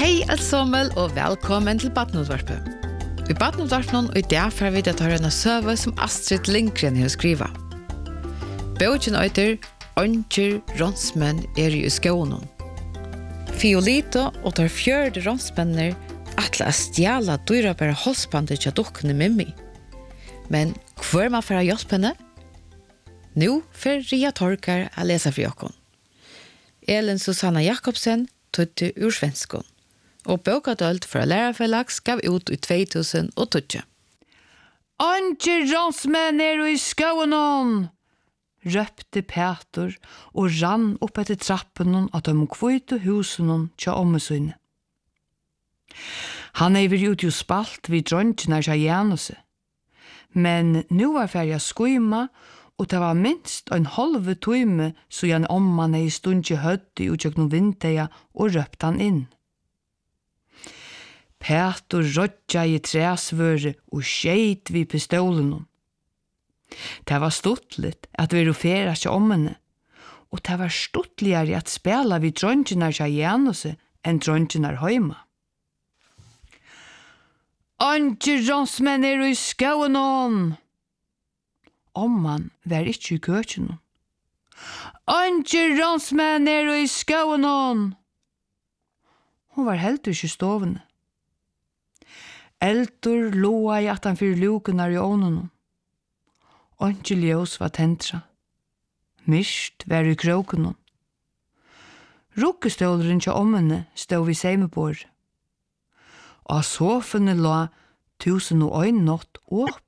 Hej allsommel och välkommen till Badnodvarpet. I Badnodvarpen och därför vill jag ta en söva som Astrid Lindgren har skriva. Boken heter Ånger ronsmenn i skånen. Fiolito och tar fjörde ronsmänner att stjäla dyrabara halsbandet till dockene Mimmi. Men kvar man för att hjälpa henne? Nu för Ria Torkar att läsa för Jakon. Elin Susanna Jakobsen tøtte ur svenskon. Og bokadølt fra lærerfelags gav ut i 2012. Ånger ronsmenn i skånen! Røpte Peter og rann opp etter trappen av de kvite husene til ommesøyne. Han vært ute og spalt vid drøntjene til Januse. Men nu var ferdig skøyma, og det var minst en halve time så han omman i stund i høtti og tjøk noen vinteia og røpte han inn. Peter rødja i træsvøret og skjeit vid pistolen. Det var stuttligt at vi rofera seg ommene, og det var stuttligere at spela vid drøntjene til Januse enn drøntjene heima. Ånger ronsmenn i skånen! Omman var ikke i køkenen. Ånger ronsmenn i skånen! Hun var helt ikke stovende. Eldur loa i at han fyrir lukenar i ånen. Ånger ljøs var tentra. Mist var i kroken. Rukkeståleren til ommene stod vid seimebord. Og sofene la 1001 natt åpen.